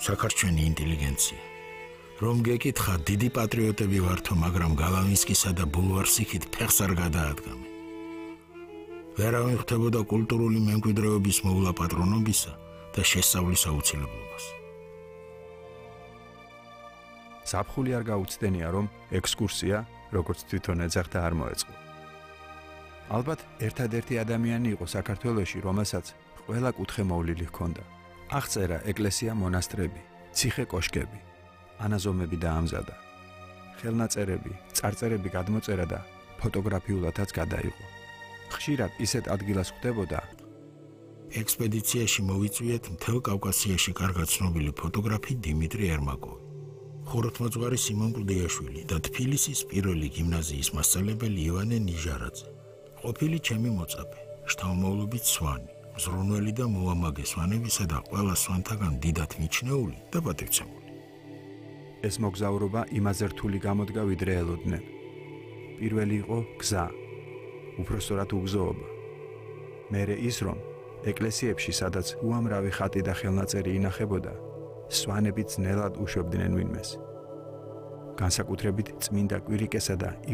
საქართველოს ინტელიგენცია. რომ გეკითხა, დიდი პატრიოტები ვართო, მაგრამ გალავინსკისა და ბულვარსიქით ფეხს არ გადაადგამე. ვერავინ ხვდებოდა კულტურული მემკვიდრეობის მოვლა პატრონობისა და შესწავლის აუცილებლობას. ზაფხული არ გაუცდენია, რომ ექსკურსია, როგორც თვითონ ეძახდა, არ მოეწყო. ალბათ ერთადერთი ადამიანი იყო საქართველოში, რომელსაც ყველა კუთხე მოვლილი ჰქონდა. აღწერა ეკლესია, მონასტრები, ციხე-კოშკები, ანაზომები დაამზადა. ხელნაწერები, წარწერები გადმოწერა და ფოტოგრაფიულადაც გადაიღო. ხშირად ისეთ ადგილას ხვდებოდა. ექსპედიციაში მოვიწვიეთ მთელ კავკასიაში კარგად ცნობილი ფოტოგრაფი დიმიტრი ერმაკოვი, ხუროთმოძღვარი სიმონ კლდიაშვილი და თბილისის პირველი გიმნაზიის მასწავლებელი ივანე ნიჟარაძე. ყოფილი ჩემი მოწაფე, შთამომავლობით სვანი, მზრუნველი და მოამაგე სვანებისა და ყველა სვანთაგან დიდად მიჩნეული და პატივცემული. ეს მოგზაურობა იმაზე რთული გამოდგა, ვიდრე ელოდნენ. პირველი იყო გზა, უпростоრად უგზოობა. მერე ის, რომ ეკლესიებში, სადაც უამრავი ხატი და ხელნაწერი ინახებოდა, სვანები ძნელად უშვებდნენ ვინმეს. განსაკუთრებით წმინდა კვირიკესა და